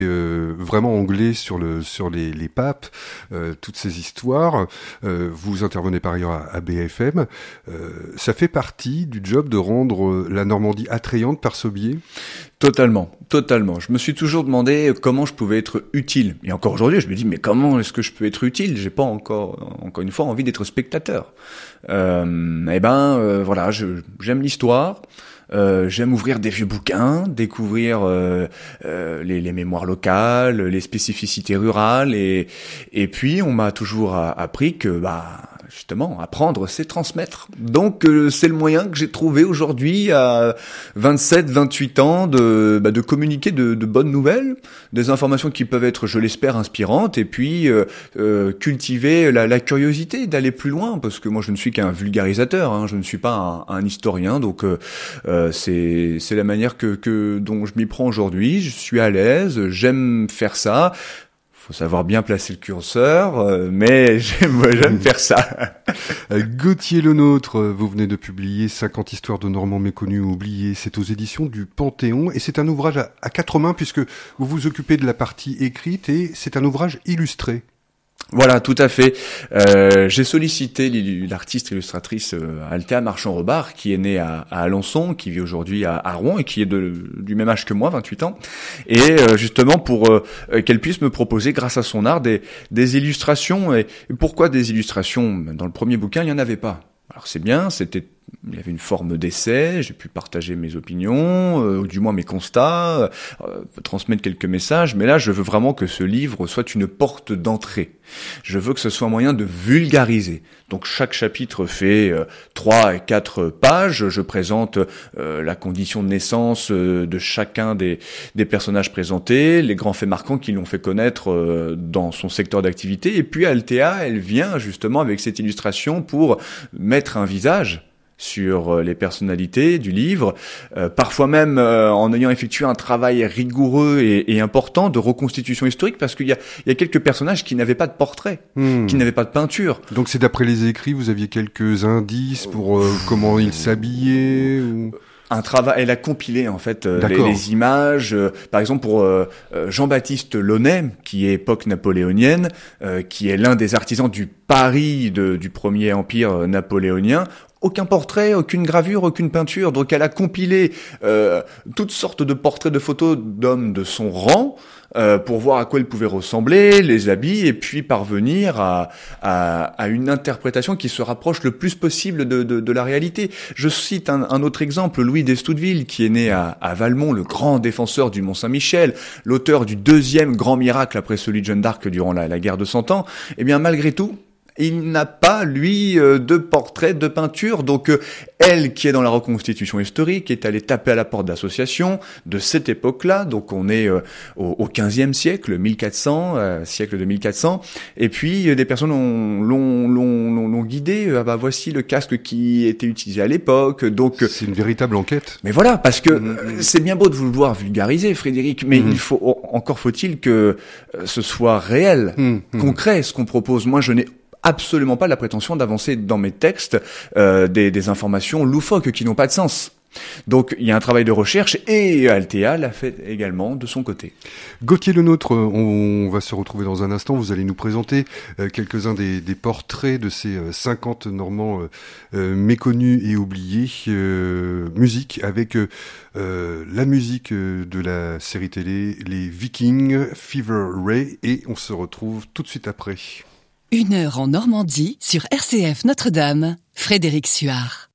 vraiment anglais sur les papes, toutes ces histoires. Vous intervenez par ailleurs à BFM. Ça fait partie du job de rendre la Normandie attrayante par ce biais? Totalement. Je me suis toujours demandé comment je pouvais être utile. Et encore aujourd'hui, je me dis, mais comment est-ce que je peux être utile? J'ai pas encore une fois, envie d'être spectateur. Voilà, j'aime l'histoire. J'aime ouvrir des vieux bouquins, découvrir les mémoires locales, les spécificités rurales, et puis on m'a toujours appris que justement, apprendre, c'est transmettre. Donc, c'est le moyen que j'ai trouvé aujourd'hui à 27, 28 ans de communiquer de bonnes nouvelles, des informations qui peuvent être, je l'espère, inspirantes, et puis cultiver la curiosité d'aller plus loin, parce que moi, je ne suis qu'un vulgarisateur, hein, je ne suis pas un historien, donc c'est la manière dont je m'y prends aujourd'hui. Je suis à l'aise, j'aime faire ça. Faut savoir bien placer le curseur, mais j'aime faire ça. Gauthier Lenôtre, vous venez de publier 50 histoires de Normands méconnus ou oubliés. C'est aux éditions du Panthéon et c'est un ouvrage à quatre mains puisque vous vous occupez de la partie écrite et c'est un ouvrage illustré. Voilà, tout à fait. J'ai sollicité l'artiste illustratrice Althea Marchand-Robard, qui est née à Alençon, qui vit aujourd'hui à Rouen et qui est du même âge que moi, 28 ans, et justement pour qu'elle puisse me proposer, grâce à son art, des illustrations. Et pourquoi des illustrations? Dans le premier bouquin, il n'y en avait pas. Alors c'est bien, il y avait une forme d'essai, j'ai pu partager mes opinions, ou du moins mes constats, transmettre quelques messages, mais là je veux vraiment que ce livre soit une porte d'entrée. Je veux que ce soit un moyen de vulgariser. Donc chaque chapitre fait 3 et 4 pages, je présente la condition de naissance de chacun des personnages présentés, les grands faits marquants qui l'ont fait connaître dans son secteur d'activité, et puis Althea, elle vient justement avec cette illustration pour mettre un visage sur les personnalités du livre, parfois même en ayant effectué un travail rigoureux et important de reconstitution historique, parce qu'il y a quelques personnages qui n'avaient pas de portrait, qui n'avaient pas de peinture. Donc c'est d'après les écrits, vous aviez quelques indices pour comment ils s'habillaient ou... Un travail, elle a compilé en fait les images. Par exemple pour Jean-Baptiste Launay, qui est époque napoléonienne, qui est l'un des artisans du Paris du premier empire napoléonien. Aucun portrait, aucune gravure, aucune peinture. Donc elle a compilé toutes sortes de portraits de photos d'hommes de son rang pour voir à quoi ils pouvaient ressembler, les habits, et puis parvenir à une interprétation qui se rapproche le plus possible de la réalité. Je cite un autre exemple, Louis d'Estouteville, qui est né à Valmont, le grand défenseur du Mont-Saint-Michel, l'auteur du deuxième grand miracle après celui de Jeanne d'Arc durant la guerre de Cent Ans. Eh bien, malgré tout, il n'a pas, lui, de portrait, de peinture. Donc, elle, qui est dans la reconstitution historique, est allée taper à la porte d'associations de cette époque-là. Donc, on est au 15e siècle, 1400, siècle de 1400. Et puis, des personnes l'ont guidé. Voici le casque qui était utilisé à l'époque. Donc, c'est une véritable enquête. Mais voilà, parce que c'est bien beau de vouloir vulgariser, Frédéric, mais faut-il que ce soit réel, concret, ce qu'on propose. Moi, je n'ai absolument pas la prétention d'avancer dans mes textes des informations loufoques qui n'ont pas de sens. Donc il y a un travail de recherche et Althea l'a fait également de son côté. Gauthier Lenôtre, on va se retrouver dans un instant. Vous allez nous présenter quelques-uns des portraits de ces 50 Normands méconnus et oubliés. Musique avec la musique de la série télé Les Vikings, Fever Ray, et on se retrouve tout de suite après. 1 heure en Normandie sur RCF Notre-Dame, Frédéric Suard.